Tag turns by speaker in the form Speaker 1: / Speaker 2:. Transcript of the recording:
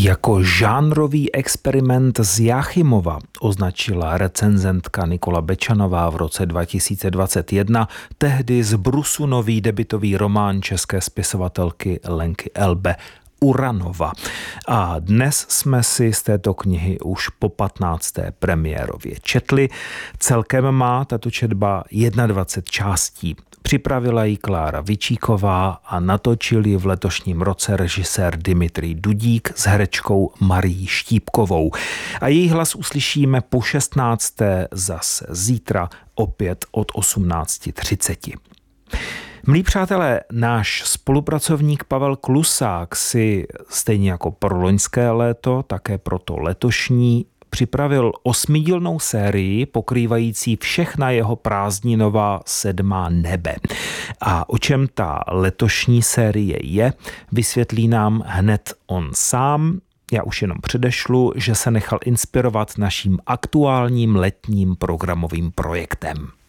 Speaker 1: Jako žánrový experiment z Jáchymova označila recenzentka Nikola Bečanová v roce 2021 tehdy z brusu nový debutový román české spisovatelky Lenky Elbe Uranova. A dnes jsme si z této knihy už po 15. premiérově četli. Celkem má tato četba 21 částí. Připravila ji Klára Vičíková a natočil ji v letošním roce režisér Dimitrij Dudík s herečkou Marií Štípkovou. A její hlas uslyšíme po 16. zase zítra opět od 18:30. Milí přátelé, náš spolupracovník Pavel Klusák si stejně jako pro loňské léto, také pro to letošní připravil 8dílnou sérii pokrývající všechna jeho prázdninová 7. nebe. A o čem ta letošní série je, vysvětlí nám hned on sám. Já už jenom předešlu, že se nechal inspirovat naším aktuálním letním programovým projektem.